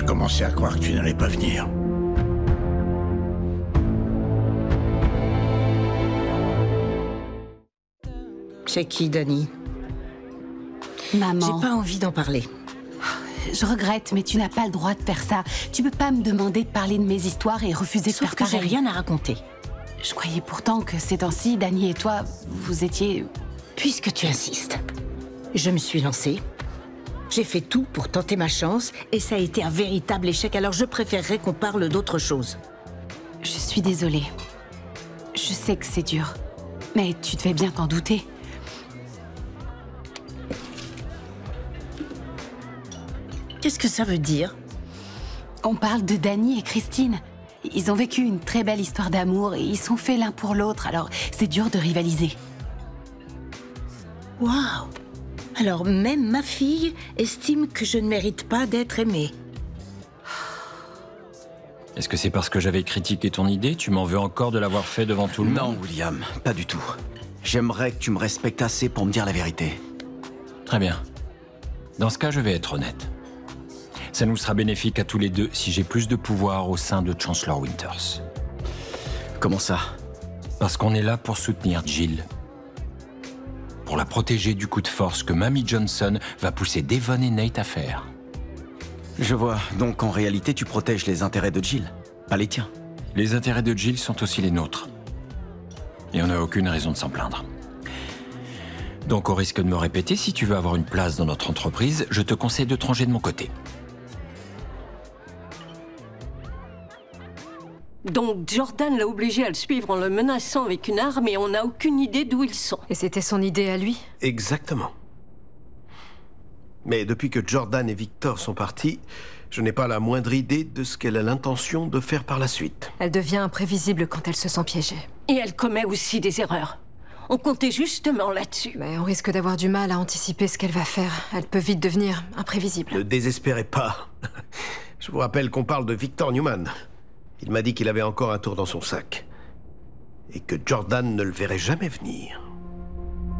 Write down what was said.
Je commençais à croire que tu n'allais pas venir. C'est qui, Dani? Maman. J'ai pas envie d'en parler. Je regrette, mais tu n'as pas le droit de faire ça. Tu peux pas me demander de parler de mes histoires et refuser de Sauf faire que j'ai pareil. rien à raconter. Je croyais pourtant que ces temps-ci, Dani et toi, vous étiez... Puisque tu insistes, je me suis lancée. J'ai fait tout pour tenter ma chance et ça a été un véritable échec, alors je préférerais qu'on parle d'autre chose. Je suis désolée. Je sais que c'est dur, mais tu devais bien t'en douter. Qu'est-ce que ça veut dire? On parle de Dani et Christine. Ils ont vécu une très belle histoire d'amour et ils sont faits l'un pour l'autre, alors c'est dur de rivaliser. Waouh! Alors même ma fille estime que je ne mérite pas d'être aimée. Est-ce que c'est parce que j'avais critiqué ton idée? Tu m'en veux encore de l'avoir fait devant tout le monde? Non, William, pas du tout. J'aimerais que tu me respectes assez pour me dire la vérité. Très bien. Dans ce cas, je vais être honnête. Ça nous sera bénéfique à tous les deux si j'ai plus de pouvoir au sein de Chancellor Winters. Comment ça? Parce qu'on est là pour soutenir Jill. Pour la protéger du coup de force que Mamie Johnson va pousser Devon et Nate à faire. Je vois. Donc en réalité, tu protèges les intérêts de Jill, pas les tiens. Les intérêts de Jill sont aussi les nôtres. Et on n'a aucune raison de s'en plaindre. Donc au risque de me répéter, si tu veux avoir une place dans notre entreprise, je te conseille de te ranger de mon côté. Donc Jordan l'a obligé à le suivre en le menaçant avec une arme et on n'a aucune idée d'où ils sont. Et c'était son idée à lui? Exactement. Mais depuis que Jordan et Victor sont partis, je n'ai pas la moindre idée de ce qu'elle a l'intention de faire par la suite. Elle devient imprévisible quand elle se sent piégée. Et elle commet aussi des erreurs. On comptait justement là-dessus. Mais on risque d'avoir du mal à anticiper ce qu'elle va faire. Elle peut vite devenir imprévisible. Ne désespérez pas. Je vous rappelle qu'on parle de Victor Newman. Il m'a dit qu'il avait encore un tour dans son sac. Et que Jordan ne le verrait jamais venir.